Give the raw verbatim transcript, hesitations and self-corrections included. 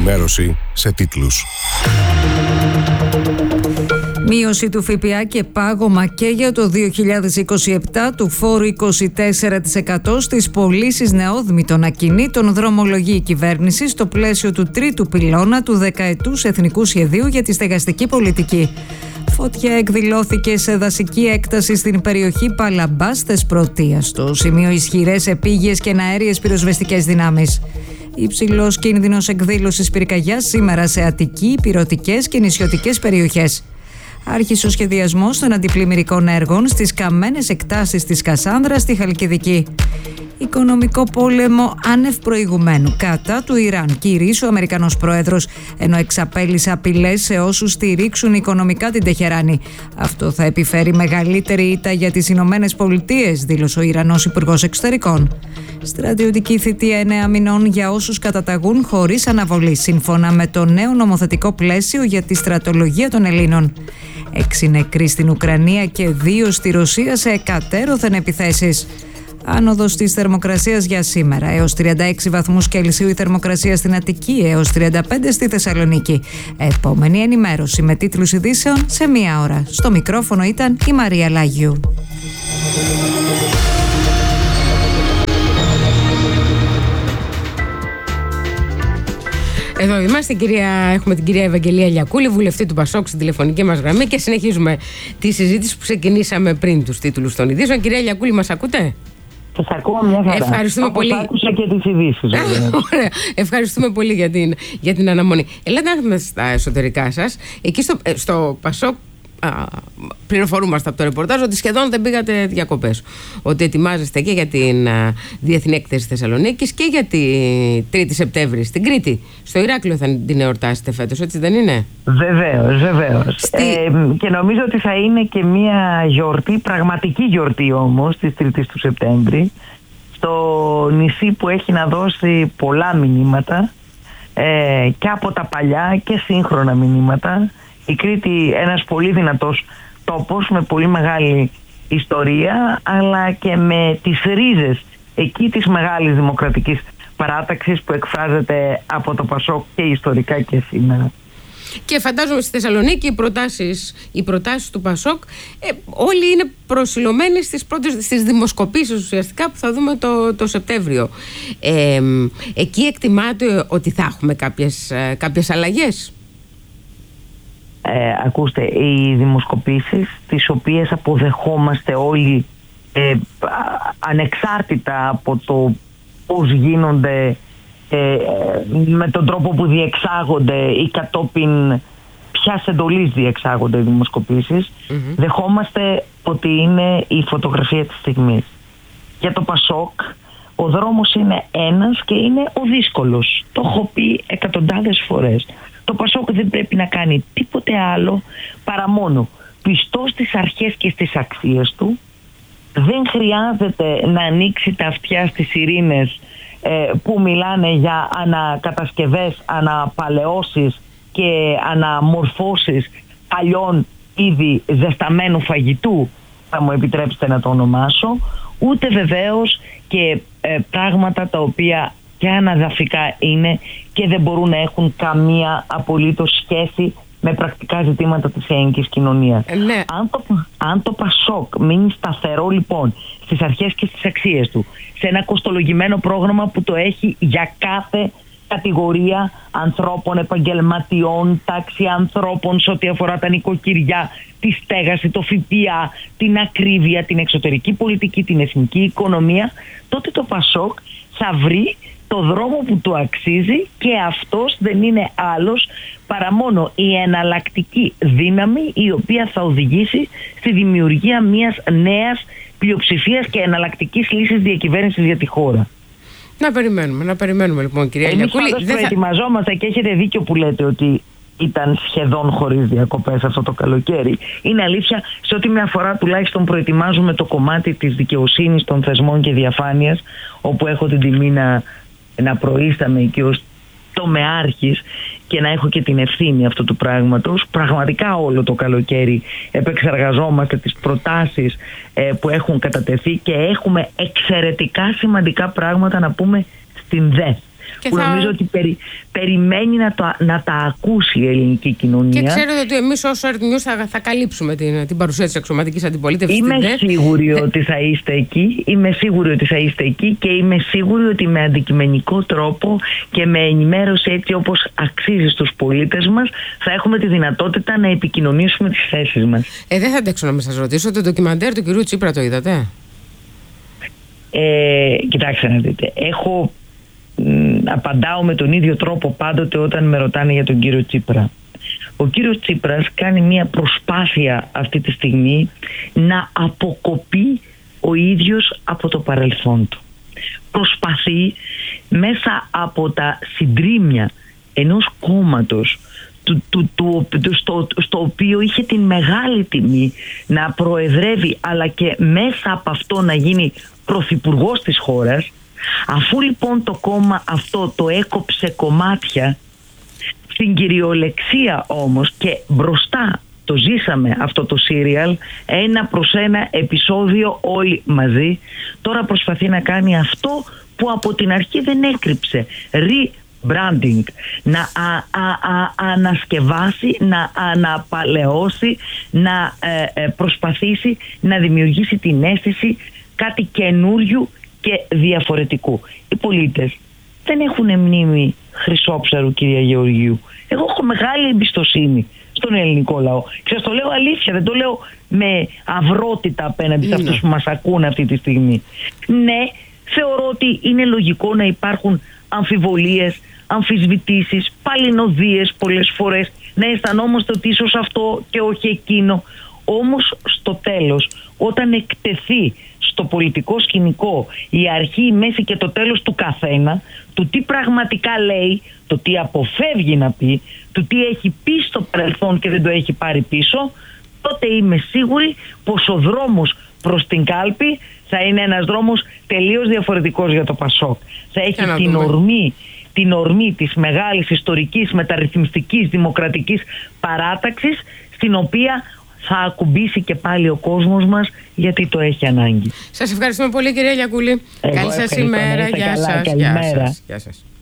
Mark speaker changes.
Speaker 1: ενημέρωση σε τίτλους.
Speaker 2: Μείωση του ΦΠΑ και πάγωμα και για το δύο χιλιάδες είκοσι επτά του φόρου είκοσι τέσσερα τοις εκατό στις πωλήσεις νεόδμητων ακινήτων δρομολογεί η κυβέρνηση στο πλαίσιο του τρίτου πυλώνα του δεκαετούς Εθνικού Σχεδίου για τη Στεγαστική Πολιτική. Φωτιά εκδηλώθηκε σε δασική έκταση στην περιοχή Παλαμπάς Θεσπρωτείας. Στο σημείο ισχυρές επίγειες και αέριες πυροσβεστικές δυνάμεις. Υψηλός κίνδυνος εκδήλωσης πυρκαγιάς σήμερα σε Αττική, ηπειρωτικές και νησιωτικές περιοχές. Άρχισε ο σχεδιασμός των αντιπλημμυρικών έργων στις καμένες εκτάσεις της Κασάνδρας στη Χαλκιδική. Οικονομικό πόλεμο άνευ προηγουμένου κατά του Ιράν κηρύσσει ο Αμερικανός πρόεδρος, ενώ εξαπέλυσε απειλές σε όσους στηρίξουν οικονομικά την Τεχεράνη. Αυτό θα επιφέρει μεγαλύτερη ήττα για τις Ηνωμένες Πολιτείες, δήλωσε ο Ιρανός Υπουργός Εξωτερικών. Στρατιωτική θητεία εννέα μηνών για όσους καταταγούν χωρίς αναβολή, σύμφωνα με το νέο νομοθετικό πλαίσιο για τη στρατολογία των Ελλήνων. Έξι νεκροί στην Ουκρανία και δύο στη Ρωσία σε εκατέρωθεν επιθέσεις. Άνοδος της θερμοκρασίας για σήμερα. Έως τριάντα έξι βαθμούς Κελσίου η θερμοκρασία στην Αττική, έως τριάντα πέντε στη Θεσσαλονίκη. Επόμενη ενημέρωση με τίτλους ειδήσεων σε μία ώρα. Στο μικρόφωνο ήταν η Μαρία Λάγιου.
Speaker 3: Εδώ είμαστε, κυρία, έχουμε την κυρία Ευαγγελία Λιακούλη, βουλευτή του Πασόκ, στην τηλεφωνική μας γραμμή και συνεχίζουμε τη συζήτηση που ξεκινήσαμε πριν τους τίτλους των ειδήσεων. Κυρία Λιακούλη, μας ακούτε?
Speaker 4: Σας ακούω μια χαρά.
Speaker 3: Ευχαριστούμε
Speaker 4: Όπως
Speaker 3: πολύ.
Speaker 4: Άκουσα και τις ειδήσεις.
Speaker 3: Ωραία. Ευχαριστούμε πολύ για την, για την αναμονή. Ελάτε στα εσωτερικά σας. Εκεί στο, στο Πασόκ α, πληροφορούμαστε από το ρεπορτάζ ότι σχεδόν δεν πήγατε διακοπές. Ότι ετοιμάζεστε και για την α, Διεθνή Έκθεση Θεσσαλονίκης και για τη τρίτη Σεπτέμβρη στην Κρήτη. Στο Ηράκλειο θα την εορτάσετε φέτος, έτσι δεν είναι?
Speaker 4: Βεβαίως, βεβαίως.
Speaker 3: Στη...
Speaker 4: Ε, και νομίζω ότι θα είναι και μια γιορτή, πραγματική γιορτή όμως, της τρίτης του Σεπτέμβρη, στο νησί που έχει να δώσει πολλά μηνύματα ε, και από τα παλιά και σύγχρονα μηνύματα. Η Κρήτη ένας πολύ δυνατός τόπος με πολύ μεγάλη ιστορία, αλλά και με τις ρίζες εκεί της μεγάλης δημοκρατικής παράταξης που εκφράζεται από το Πασόκ και ιστορικά και σήμερα.
Speaker 3: Και φαντάζομαι στη Θεσσαλονίκη οι προτάσεις, οι προτάσεις του Πασόκ ε, όλοι είναι προσιλωμένοι στις, πρώτες, στις δημοσκοπήσεις ουσιαστικά που θα δούμε το, το Σεπτέμβριο. Ε, εκεί εκτιμάτε ότι θα έχουμε κάποιες, κάποιες αλλαγές?
Speaker 4: Ε, ακούστε, οι δημοσκοπήσεις τις οποίες αποδεχόμαστε όλοι ε, ανεξάρτητα από το πώς γίνονται, ε, με τον τρόπο που διεξάγονται ή κατόπιν ποιας εντολής διεξάγονται οι δημοσκοπήσεις, mm-hmm. δεχόμαστε ότι είναι η φωτογραφία της στιγμής. Για το Πασόκ ο δρόμος είναι ένας και είναι ο δύσκολος. Το έχω πει εκατοντάδες φορές. Το Πασόκ δεν πρέπει να κάνει τίποτε άλλο παρά μόνο πιστός στις αρχές και στις αξίες του. Δεν χρειάζεται να ανοίξει τα αυτιά στις ειρήνες ε, που μιλάνε για ανακατασκευές, αναπαλαιώσεις και αναμορφώσεις παλιών ήδη ζεσταμένου φαγητού, θα μου επιτρέψετε να το ονομάσω, ούτε βεβαίως και ε, πράγματα τα οποία και αναδαφικά είναι και δεν μπορούν να έχουν καμία απολύτως σχέση με πρακτικά ζητήματα της ελληνικής κοινωνίας.
Speaker 3: Ε, ναι.
Speaker 4: αν, το, αν το Πασόκ μείνει σταθερό λοιπόν στις αρχές και στις αξίες του, σε ένα κοστολογημένο πρόγραμμα που το έχει για κάθε κατηγορία ανθρώπων, επαγγελματιών, τάξη ανθρώπων σε ό,τι αφορά τα νοικοκυριά, τη στέγαση, το ΦΠΑ, την ακρίβεια, την εξωτερική πολιτική, την εθνική οικονομία, τότε το Πασόκ θα βρει το δρόμο που του αξίζει και αυτός δεν είναι άλλος παρά μόνο η εναλλακτική δύναμη η οποία θα οδηγήσει στη δημιουργία μιας νέας πλειοψηφίας και εναλλακτικής λύσης διακυβέρνησης για τη χώρα.
Speaker 3: Να περιμένουμε, να περιμένουμε λοιπόν, κυρία Λιακούλη.
Speaker 4: Εμείς πάντως προετοιμαζόμαστε και έχετε δίκιο που λέτε ότι ήταν σχεδόν χωρίς διακοπές αυτό το καλοκαίρι. Είναι αλήθεια, σε ό,τι με αφορά τουλάχιστον προετοιμάζουμε το κομμάτι της δικαιοσύνης, των θεσμών και διαφάνειας, όπου έχω την τιμή να, να προείσταμαι εκεί ως τομεάρχης και να έχω και την ευθύνη αυτού του πράγματος. Πραγματικά όλο το καλοκαίρι επεξεργαζόμαστε τις προτάσεις ε, που έχουν κατατεθεί και έχουμε εξαιρετικά σημαντικά πράγματα να πούμε στην ΔΕΘ.
Speaker 3: Και
Speaker 4: που
Speaker 3: θα...
Speaker 4: νομίζω ότι περι, περιμένει να, το, να τα ακούσει η ελληνική κοινωνία.
Speaker 3: Και ξέρετε ότι εμείς ως Earth News θα, θα καλύψουμε την, την παρουσία της αξιωματικής αντιπολίτευσης.
Speaker 4: Είμαι
Speaker 3: στην
Speaker 4: σίγουρη ότι θα είστε εκεί, είμαι σίγουρη ότι θα είστε εκεί και είμαι σίγουρη ότι με αντικειμενικό τρόπο και με ενημέρωση έτσι όπως αξίζει στους πολίτες μας θα έχουμε τη δυνατότητα να επικοινωνήσουμε τις θέσεις μας.
Speaker 3: Ε, δεν θα αντέξω να με σας ρωτήσω, το ντοκιμαντέρ του κυρίου Τσίπρα το είδατε?
Speaker 4: Ε, κοιτάξτε να δείτε, έχω, μ, απαντάω με τον ίδιο τρόπο πάντοτε όταν με ρωτάνε για τον κύριο Τσίπρα. Ο κύριος Τσίπρας κάνει μια προσπάθεια αυτή τη στιγμή να αποκοπεί ο ίδιος από το παρελθόν του. Προσπαθεί μέσα από τα συντρίμμια ενός κόμματος του, του, του, του, στο, στο οποίο είχε την μεγάλη τιμή να προεδρεύει, αλλά και μέσα από αυτό να γίνει πρωθυπουργός της χώρας. Αφού λοιπόν το κόμμα αυτό το έκοψε κομμάτια, στην κυριολεξία όμως και μπροστά το ζήσαμε αυτό το σύριαλ, ένα προς ένα επεισόδιο όλοι μαζί, τώρα προσπαθεί να κάνει αυτό που από την αρχή δεν έκρυψε, rebranding, να α, α, α, ανασκευάσει, να αναπαλαιώσει, να ε, ε, προσπαθήσει να δημιουργήσει την αίσθηση κάτι καινούριου και διαφορετικού. Οι πολίτες δεν έχουν μνήμη Χρυσόψαρου, κυρία Γεωργίου. Εγώ έχω μεγάλη εμπιστοσύνη στον ελληνικό λαό. Και σας το λέω αλήθεια, δεν το λέω με αυρότητα απέναντι σε αυτούς που μας ακούν αυτή τη στιγμή. Ναι, θεωρώ ότι είναι λογικό να υπάρχουν αμφιβολίες, αμφισβητήσεις, παλινοδίες πολλές φορές, να αισθανόμαστε ότι ίσως αυτό και όχι εκείνο. Όμως στο τέλος, όταν εκτεθεί στο πολιτικό σκηνικό η αρχή, η μέση και το τέλος του καθένα, του τι πραγματικά λέει, το τι αποφεύγει να πει, του τι έχει πει στο παρελθόν και δεν το έχει πάρει πίσω, τότε είμαι σίγουρη πως ο δρόμος προς την κάλπη θα είναι ένας δρόμος τελείως διαφορετικός για το Πασόκ. Θα έχει την ορμή, την ορμή της μεγάλης ιστορικής μεταρρυθμιστικής δημοκρατικής παράταξης, στην οποία θα ακουμπήσει και πάλι ο κόσμος μας, γιατί το έχει ανάγκη.
Speaker 3: Σας ευχαριστούμε πολύ, κυρία Λιακούλη. Καλή σας ημέρα. Γεια σας.
Speaker 4: Καλημέρα.
Speaker 3: Γεια σας.